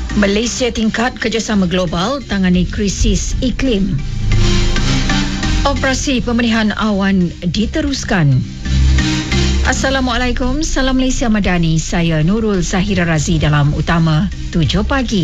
Malaysia tingkat kerjasama global tangani krisis iklim. Operasi pemilihan awan diteruskan. Assalamualaikum, salam Malaysia Madani. Saya Nurul Zahira Razi dalam Utama 7 Pagi.